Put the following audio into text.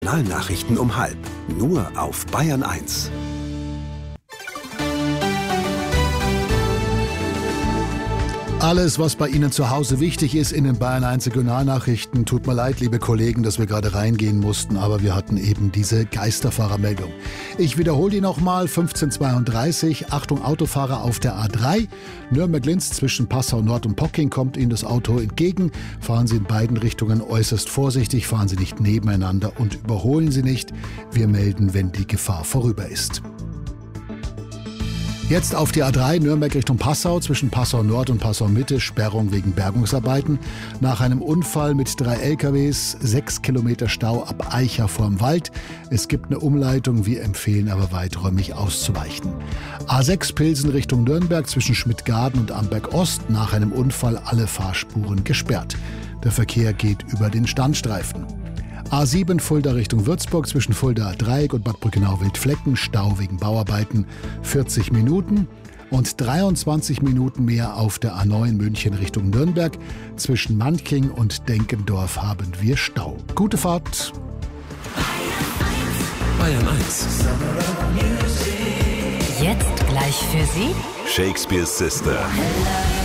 Nachrichten um 12:30. Nur auf Bayern 1. Alles, was bei Ihnen zu Hause wichtig ist in den Bayern 1 Regionalnachrichten. Tut mir leid, liebe Kollegen, dass wir gerade reingehen mussten, aber wir hatten eben diese Geisterfahrermeldung. Ich wiederhole die nochmal, 15:32, Achtung Autofahrer auf der A3. Nürnberg-Linz zwischen Passau Nord und Pocking kommt Ihnen das Auto entgegen. Fahren Sie in beiden Richtungen äußerst vorsichtig, fahren Sie nicht nebeneinander und überholen Sie nicht. Wir melden, wenn die Gefahr vorüber ist. Jetzt auf die A3 Nürnberg Richtung Passau, zwischen Passau Nord und Passau Mitte, Sperrung wegen Bergungsarbeiten. Nach einem Unfall mit 3 LKWs, 6 Kilometer Stau ab Eicha vorm Wald. Es gibt eine Umleitung, wir empfehlen aber weiträumig auszuweichen. A6 Pilsen Richtung Nürnberg, zwischen Schmidtgarden und Amberg Ost, nach einem Unfall alle Fahrspuren gesperrt. Der Verkehr geht über den Standstreifen. A7 Fulda Richtung Würzburg, zwischen Fulda Dreieck und Bad Brückenau-Wildflecken, Stau wegen Bauarbeiten 40 Minuten und 23 Minuten mehr auf der A9 München Richtung Nürnberg. Zwischen Manching und Denkendorf haben wir Stau. Gute Fahrt! Bayern 1. Jetzt gleich für Sie Shakespeare's Sister.